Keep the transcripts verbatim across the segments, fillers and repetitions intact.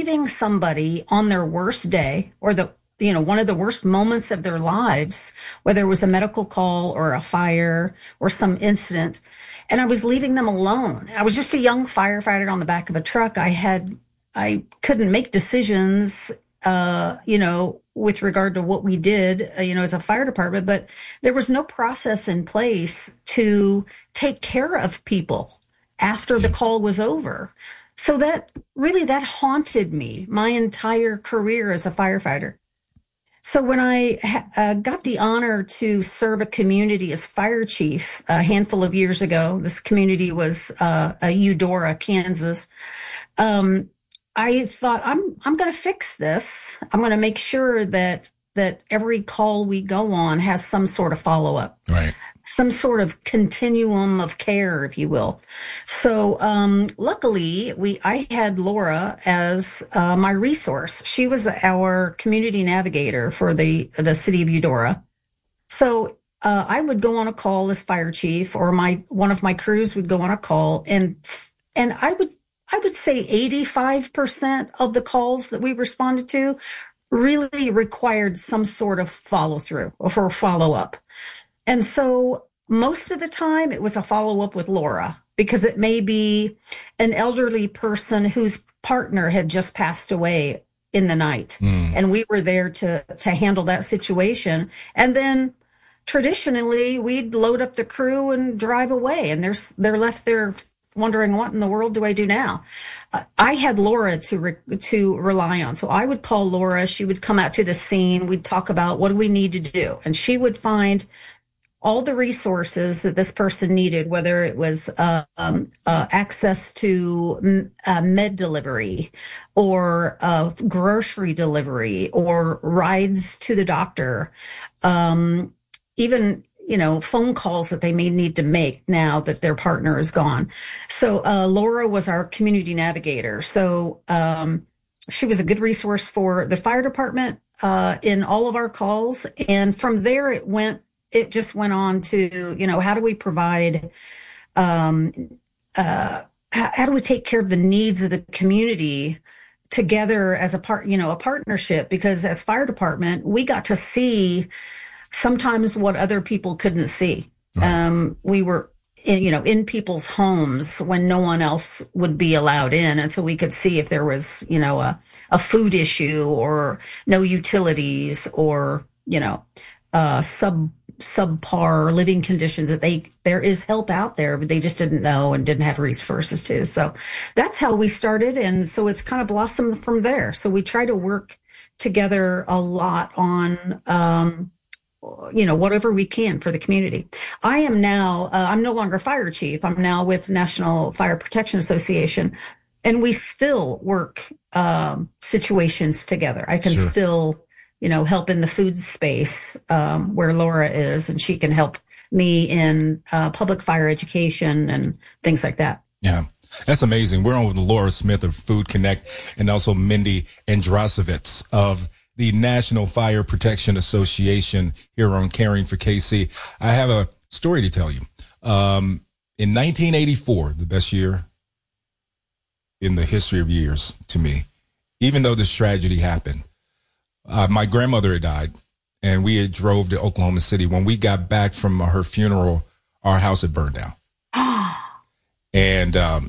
leaving somebody on their worst day or the, you know, one of the worst moments of their lives, whether it was a medical call or a fire or some incident. And I was leaving them alone. I was just a young firefighter on the back of a truck. I had, I couldn't make decisions, uh, you know, with regard to what we did, uh, you know, as a fire department, but there was no process in place to take care of people after the call was over. So that really, that haunted me my entire career as a firefighter. So when I uh, got the honor to serve a community as fire chief a handful of years ago, this community was uh, Eudora, Kansas. Um, I thought I'm I'm going to fix this. I'm going to make sure that that every call we go on has some sort of follow up, right? Some sort of continuum of care, if you will. So um, luckily, we I had Laura as uh, my resource. She was our community navigator for the the city of Eudora. So uh, I would go on a call as fire chief, or my one of my crews would go on a call, and and I would. I would say eighty-five percent of the calls that we responded to really required some sort of follow through or follow up. And so most of the time it was a follow up with Laura, because it may be an elderly person whose partner had just passed away in the night. Mm. And we were there to, to handle that situation. And then traditionally we'd load up the crew and drive away, and they're, they're left there wondering, what in the world do I do now? Uh, I had Laura to re- to rely on. So I would call Laura. She would come out to the scene. We'd talk about what do we need to do. And she would find all the resources that this person needed, whether it was uh, um, uh, access to uh, med delivery or uh, grocery delivery or rides to the doctor, um, even you know, phone calls that they may need to make now that their partner is gone. So, uh, Laura was our community navigator. So, um, she was a good resource for the fire department, uh, in all of our calls. And from there, it went, it just went on to, you know, how do we provide, um, uh, how, how do we take care of the needs of the community together as a part, you know, a partnership? Because as fire department, we got to see sometimes what other people couldn't see. Right. Um, we were, in, you know, in people's homes when no one else would be allowed in. And so we could see if there was, you know, a, a food issue or no utilities or, you know, uh, sub, subpar living conditions that they, there is help out there, but they just didn't know and didn't have resources to. So that's how we started. And so it's kind of blossomed from there. So we try to work together a lot on, um, you know, whatever we can for the community. I am now, uh, I'm no longer fire chief. I'm now with National Fire Protection Association, and we still work um, situations together. I can sure. still, you know, help in the food space um, where Laura is, and she can help me in uh, public fire education and things like that. Yeah. That's amazing. We're on with Laura Smith of Food Connect, and also Mindy Andrasovitz of the National Fire Protection Association here on Caring for K C. I have a story to tell you. Um, in nineteen eighty-four, the best year in the history of years to me, even though this tragedy happened, uh, my grandmother had died, and we had drove to Oklahoma City. When we got back from her funeral, our house had burned down. and um,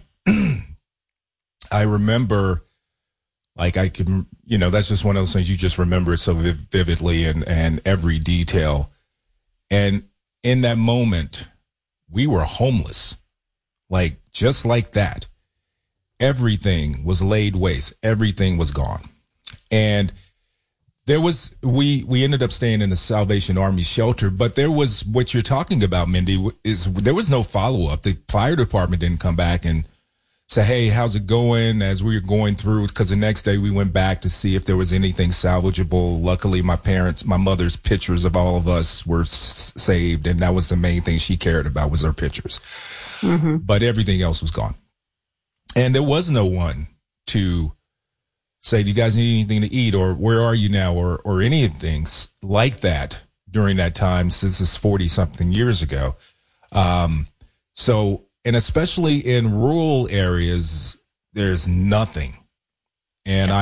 I remember, like I can, you know, that's just one of those things you just remember it so viv- vividly and, and every detail. And in that moment, we were homeless, like just like that. Everything was laid waste. Everything was gone. And there was, we, we ended up staying in the Salvation Army shelter, but there was what you're talking about, Mindy, is there was no follow up. The fire department didn't come back and say, hey, how's it going? As we were going through, because the next day we went back to see if there was anything salvageable. Luckily, my parents, my mother's pictures of all of us were s- saved. And that was the main thing she cared about, was her pictures. Mm-hmm. But everything else was gone. And there was no one to say, do you guys need anything to eat? Or where are you now? Or, or any things like that during that time, since it's forty something years ago. Um, so, and especially in rural areas, there's nothing. And I